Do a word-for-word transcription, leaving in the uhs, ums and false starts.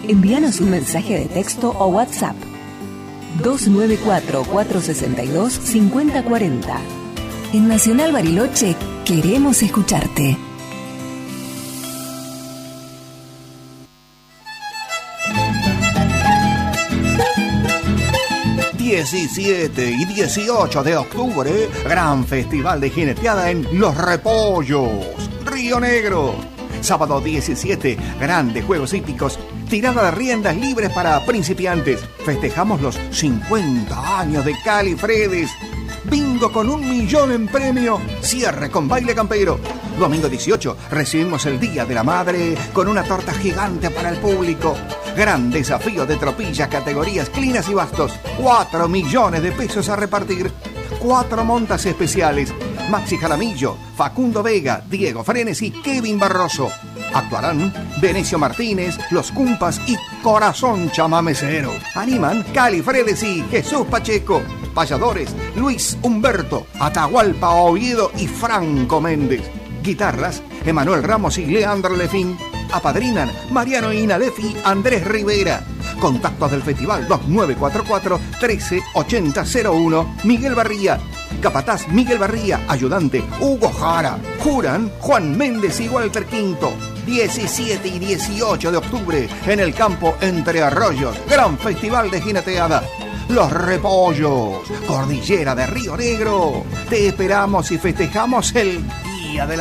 Envíanos un mensaje de texto o WhatsApp. dos nueve cuatro, cuatro seis dos, cinco cero cuatro cero. En Nacional Bariloche queremos escucharte. diecisiete y dieciocho de octubre, gran festival de jineteada en Los Repollos, Río Negro. Sábado diecisiete, grandes juegos hípicos, tirada de riendas libres para principiantes. Festejamos los cincuenta años de Cali Fredes. Bingo con un millón en premio. Cierre con baile campero. Domingo dieciocho, recibimos el Día de la Madre con una torta gigante para el público. Gran desafío de tropillas, categorías clinas y bastos. Cuatro millones de pesos a repartir. Cuatro montas especiales. Maxi Jaramillo, Facundo Vega, Diego Frenes y Kevin Barroso. Actuarán Venecio Martínez, Los Cumpas y Corazón Chamamecero. Animan Cali Fredes y Jesús Pacheco. Payadores, Luis Humberto, Atahualpa Oviedo y Franco Méndez. Guitarras, Emanuel Ramos y Leandro Lefín. Apadrinan Mariano Inalef y Andrés Rivera. Contactos del festival dos nueve cuatro cuatro, trece ochenta cero uno. Miguel Barría. Capataz Miguel Barría. Ayudante Hugo Jara. Juran Juan Méndez y Walter Quinto. diecisiete y dieciocho de octubre en el campo Entre Arroyos. Gran festival de jineteada. Los Repollos, Cordillera de Río Negro. Te esperamos y festejamos el Día de la